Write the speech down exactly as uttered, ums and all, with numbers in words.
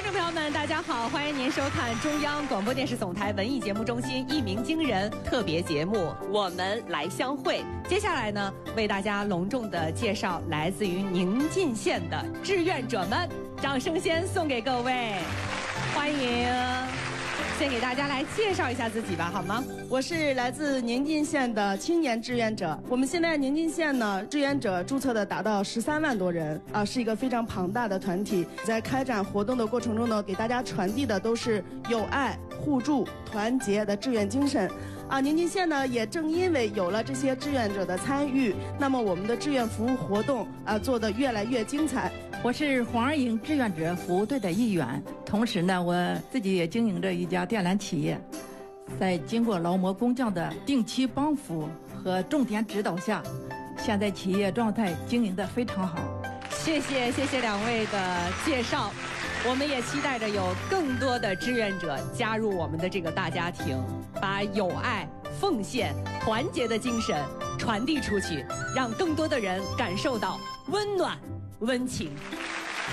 众朋友们，大家好，欢迎您收看中央广播电视总台文艺节目中心一鸣惊人特别节目《我们来相会》。接下来呢，为大家隆重的介绍来自于宁晋县的志愿者们，掌声先送给各位，欢迎。先给大家来介绍一下自己吧，好吗？ 我是来自宁晋县的青年志愿者。我们现在宁晋县呢，志愿者注册的达到十三万多人啊，是一个非常庞大的团体。在开展活动的过程中呢，给大家传递的都是友爱、互助、团结的志愿精神。啊，宁晋县呢，也正因为有了这些志愿者的参与，那么我们的志愿服务活动啊，做得越来越精彩。 我是黄二营志愿者服务队的一员，同时呢，我自己也经营着一家电缆企业，在经过劳模工匠的定期帮扶和重点指导下，现在企业状态经营得非常好。 谢谢谢谢两位的介绍，我们也期待着有更多的志愿者加入我们的这个大家庭，把友爱、奉献、团结的精神传递出去，让更多的人感受到温暖、温情。